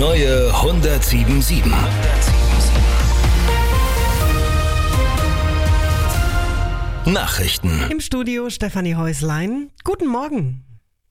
neue 107.7. Nachrichten. Im Studio Stefanie Häuslein. Guten Morgen.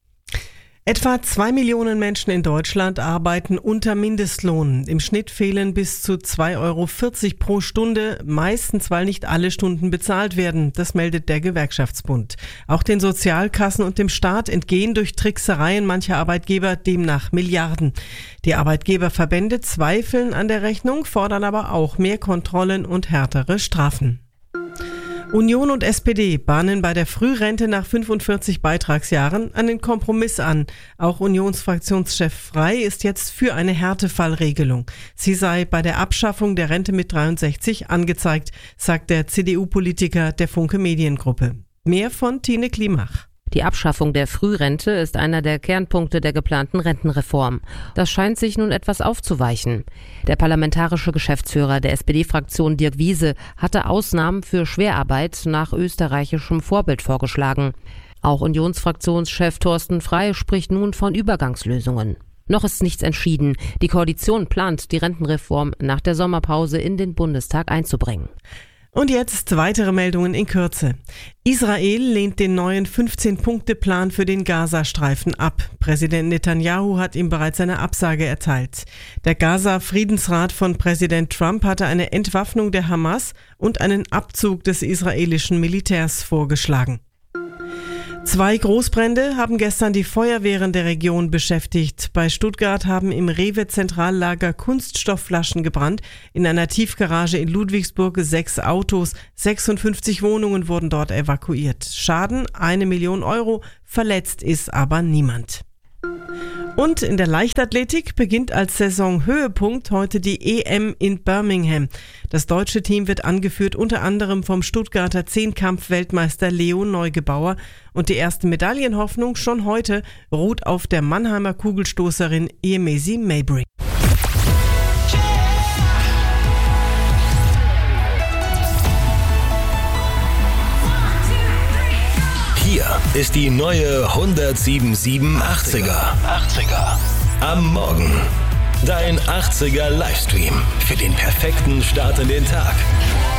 Etwa 2 Millionen Menschen in Deutschland arbeiten unter Mindestlohn. Im Schnitt fehlen bis zu 2,40 € pro Stunde, meistens weil nicht alle Stunden bezahlt werden. Das meldet der Gewerkschaftsbund. Auch den Sozialkassen und dem Staat entgehen durch Tricksereien mancher Arbeitgeber demnach Milliarden. Die Arbeitgeberverbände zweifeln an der Rechnung, fordern aber auch mehr Kontrollen und härtere Strafen. Union und SPD bahnen bei der Frührente nach 45 Beitragsjahren einen Kompromiss an. Auch Unionsfraktionschef Frey ist jetzt für eine Härtefallregelung. Sie sei bei der Abschaffung der Rente mit 63 angezeigt, sagt der CDU-Politiker der Funke Mediengruppe. Mehr von Tine Klimach. Die Abschaffung der Frührente ist einer der Kernpunkte der geplanten Rentenreform. Das scheint sich nun etwas aufzuweichen. Der parlamentarische Geschäftsführer der SPD-Fraktion Dirk Wiese hatte Ausnahmen für Schwerarbeit nach österreichischem Vorbild vorgeschlagen. Auch Unionsfraktionschef Thorsten Frey spricht nun von Übergangslösungen. Noch ist nichts entschieden. Die Koalition plant, die Rentenreform nach der Sommerpause in den Bundestag einzubringen. Und jetzt weitere Meldungen in Kürze. Israel lehnt den neuen 15-Punkte-Plan für den Gazastreifen ab. Präsident Netanyahu hat ihm bereits eine Absage erteilt. Der Gaza-Friedensrat von Präsident Trump hatte eine Entwaffnung der Hamas und einen Abzug des israelischen Militärs vorgeschlagen. 2 Großbrände haben gestern die Feuerwehren der Region beschäftigt. Bei Stuttgart haben im Rewe-Zentrallager Kunststoffflaschen gebrannt. In einer Tiefgarage in Ludwigsburg 6 Autos, 56 Wohnungen wurden dort evakuiert. Schaden 1 Million €, verletzt ist aber niemand. Und in der Leichtathletik beginnt als Saisonhöhepunkt heute die EM in Birmingham. Das deutsche Team wird angeführt unter anderem vom Stuttgarter Zehnkampf-Weltmeister Leo Neugebauer. Und die erste Medaillenhoffnung schon heute ruht auf der Mannheimer Kugelstoßerin Emesi Mabry. Hier ist die neue 107.7 80er. Am Morgen. Dein 80er Livestream für den perfekten Start in den Tag.